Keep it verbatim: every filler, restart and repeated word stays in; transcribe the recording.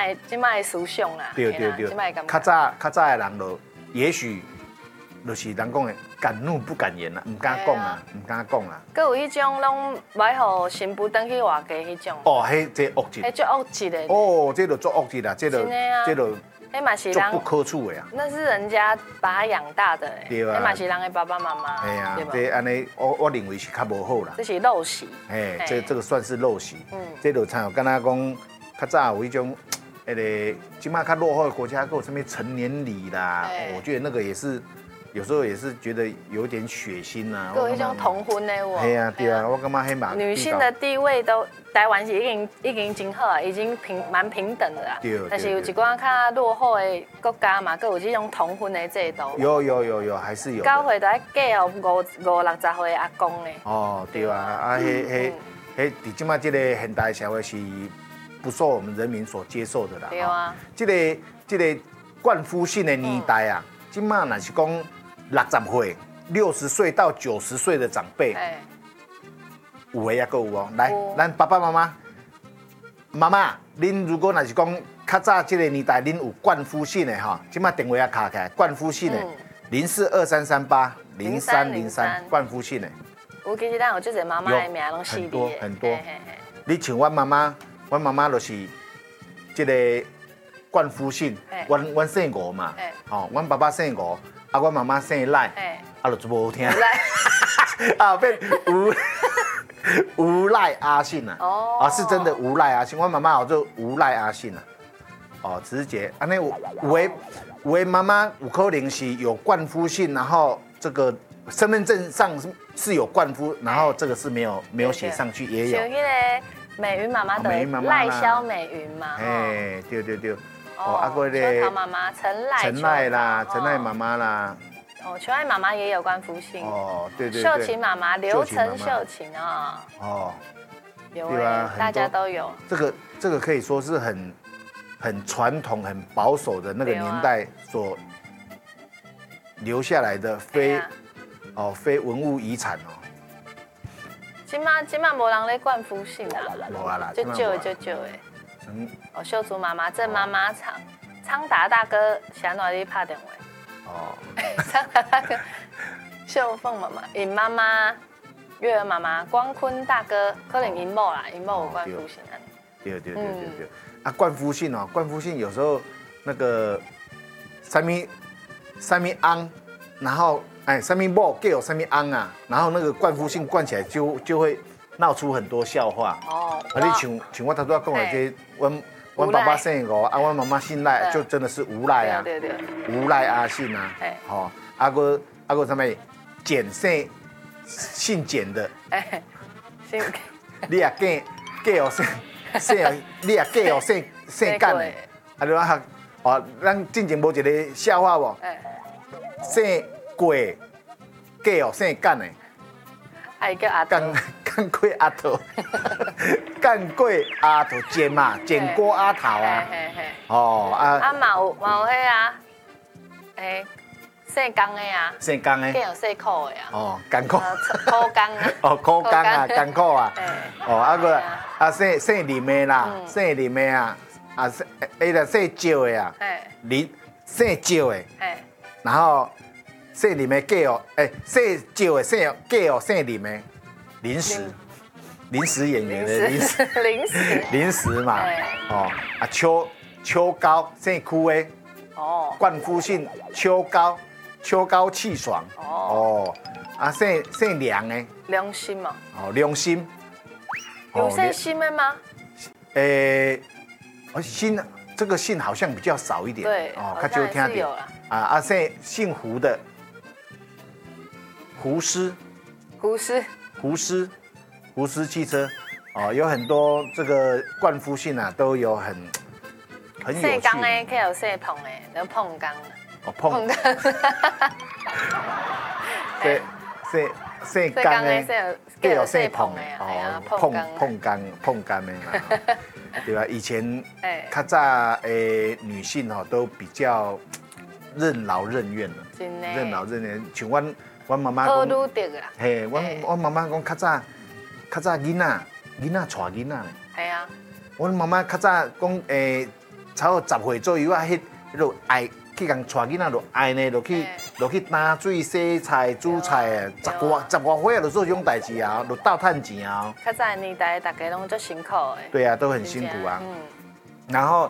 麦即麦思想啦。 对对对，较早较早的人就也许就是人讲的敢怒不敢言啦，唔敢讲啊，唔敢讲啊。 佮有迄种拢买互新妇登去外家迄种。 哦，迄这恶质。 迄足恶质的。 哦，这就做恶质啦，这就这就。 迄嘛是人不可处的啊。 那是人家把他养大的诶。 对啊。 迄嘛是人的爸爸妈妈。 哎呀，这安尼我我认为是较无好啦。 这是陋习。 哎，这这个算是陋习。嗯。这就像刚刚讲，较早有一种，那个，即马较落后的国家，还有什么成年礼啦，我觉得那个也是。有时候也是觉得有点血腥呐， 有一种同婚的我。 对啊，对啊，我感觉迄嘛。 女性的地位都台湾是已经已经真好啊，已经平蛮平等的啦。 对。 但是有一寡较落后的国家嘛，佮有这种同婚的制度。 有有有有，还是有。 九岁就要嫁哦五五六十岁阿公嘞。 哦，对啊，啊，迄迄迄，伫即马这个现代社会是不受我们人民所接受的啦。 对啊。 这个这个冠夫姓的年代啊，即马若是讲。六十岁、六十岁到九十岁的长辈，有诶也够有哦。来，咱爸爸妈妈、妈妈，恁如果若是讲较早这个年代，恁有冠夫姓的哈，即马电话也卡起来，冠夫姓的零四二三三八零三零三，冠夫姓的。 有其实咱有即个妈妈的名拢系列。 很多很多。你像阮妈妈，阮妈妈就是这个冠夫姓，阮阮姓吴嘛，哦，阮爸爸姓吴。啊，我妈妈姓赖，啊，就不好听，啊，变无无赖阿信啊，哦，啊，是真的无赖阿信，我妈妈好就无赖阿信啊，哦，直接，啊，那有为为妈妈有可能是有冠夫姓，然后这个身份证上是是有冠夫，然后这个是没有没有写上去，也有。 像那个美云妈妈的赖萧美云嘛， 哎，对对对。 哦，啊，个秋桃妈妈陈赖陈赖啦，陈赖妈妈啦。 哦，秋爱妈妈也有冠夫姓。 哦，对对对。 秀琴妈妈刘成秀琴啊。哦。有啊，大家都有。 这个这个可以说是很很传统、很保守的那个年代所留下来的非哦非文物遗产哦。 今嘛今嘛无人咧冠夫姓啊。 无啊啦。 就少就少诶。嗯，哦，秀珠妈妈、郑妈妈、昌昌达大哥，想哪里拍电话？哦，昌达大哥，秀凤妈妈、尹妈妈、月儿妈妈、光坤大哥，可能尹某啦，尹某有冠夫姓啊。 对对对对对，啊，冠夫姓哦，冠夫姓有时候那个三米三米昂，然后哎三米某给有三米昂啊，然后那个冠夫姓冠起来就就会。闹出很多笑话哦，啊！你像像我头拄讲的这，阮阮爸爸姓吴，啊，阮妈妈姓赖，就真的是无赖啊， 对对， 无赖阿信啊，好，啊个啊个什么简姓姓简的，哎，姓你也嫁嫁哦姓姓，你也嫁哦姓姓干的，啊你话哦，咱之前无一个笑话无，姓贵嫁哦姓干的。 爱叫阿干干过阿头，干过阿头剪嘛，剪过阿头啊。哦啊。 啊嘛有嘛有迄啊，诶，姓江的啊。 姓江的。 更有姓苦的啊。 哦，艰苦。 苦江啊。 哦，苦江啊，艰苦啊。哦，啊个啊姓姓林的啦，姓林的啊，啊姓诶个姓赵的啊。林姓赵的。然后。姓林的嫁哦，哎，姓赵的姓嫁哦，姓林的临时临时演员的临时临时临时嘛，哦啊秋秋高姓邱的哦，冠夫姓秋高，秋高气爽哦，啊姓姓梁的良心嘛， 哦良心， 有姓心的吗？ 诶，哦心这个姓好像比较少一点， 对，哦，他就听到啊啊姓姓胡的。胡师， 胡师， 胡师，胡师汽车，哦，有很多这个冠夫姓啊，都有很很有趣。 姓江的，可有姓彭的，叫彭江。 哦，彭江。姓姓姓江的，可有姓彭的，哦，碰碰江碰江的嘛，对吧？以前较早诶女性哦都比较任劳任怨了，任劳任怨，像阮。阮妈妈讲，嘿，阮阮妈妈讲较早，较早囡仔，囡仔带囡仔嘞。 系啊。 阮妈妈较早讲，诶， 差不多十岁左右啊，迄迄落爱去共带囡仔落爱呢，落去落去打水、洗菜、煮菜啊，十外十外岁啊，就做这种代志啊，就倒趁钱啊。 较早年代大家拢足辛苦的。 对啊，都很辛苦啊。嗯。然后